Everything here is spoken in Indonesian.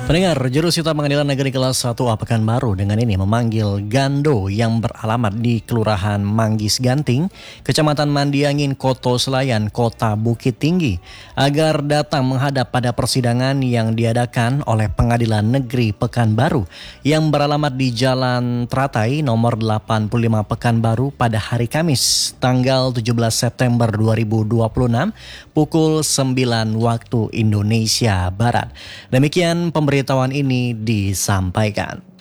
Pendengar, Jurusita Pengadilan Negeri Kelas 1A Pekanbaru dengan ini memanggil Gando yang beralamat di Kelurahan Manggis Ganting, Kecamatan Mandiangin, Koto Selayan, Kota Bukit Tinggi, agar datang menghadap pada persidangan yang diadakan oleh Pengadilan Negeri Pekanbaru yang beralamat di Jalan Teratai nomor 85 Pekanbaru pada hari Kamis, tanggal 17 September 2026, pukul 9 waktu Indonesia Barat. Demikian pemberitahuan ini disampaikan.